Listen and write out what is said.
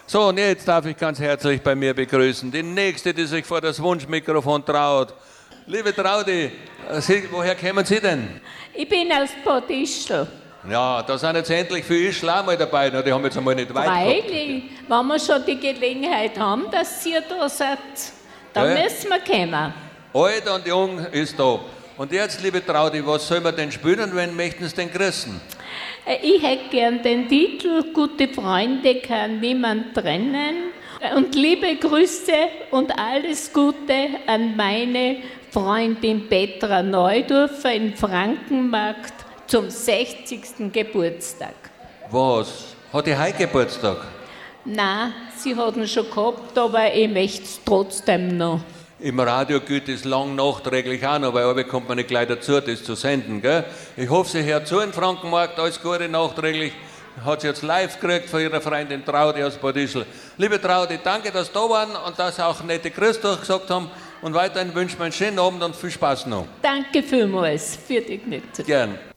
So, und jetzt darf ich ganz herzlich bei mir begrüßen die Nächste, die sich vor das Wunschmikrofon traut. Liebe Traudi, woher kommen Sie denn? Ich bin aus Bad Ischl. Ja, da sind jetzt endlich viele Ischler mal dabei, die haben jetzt einmal nicht weit gehabt. Freilich, wenn wir schon die Gelegenheit haben, dass ihr da seid, dann Ja. müssen wir kommen. Alt und jung ist da. Und jetzt, liebe Traudi, was soll man denn spielen und wen möchten Sie denn grüßen? Ich hätte gern den Titel Gute Freunde kann niemand trennen. Und liebe Grüße und alles Gute an meine Freundin Petra Neudorfer in Frankenmarkt zum 60. Geburtstag. Was? Hat die heute Geburtstag? Nein, sie hat ihn schon gehabt, aber ich möchte es trotzdem noch. Im Radio gilt es lang nachträglich auch noch, weil aber kommt man nicht gleich dazu, das zu senden. Gell? Ich hoffe, Sie hört zu in Frankenmarkt, alles Gute nachträglich. Hat sie jetzt live gekriegt von ihrer Freundin Traudi aus Bad Ischl. Liebe Traudi, danke, dass Sie da waren und dass Sie auch nette Grüße durchgesagt haben. Und weiterhin wünschen wir einen schönen Abend und viel Spaß noch. Danke vielmals für die Gnade. Gern.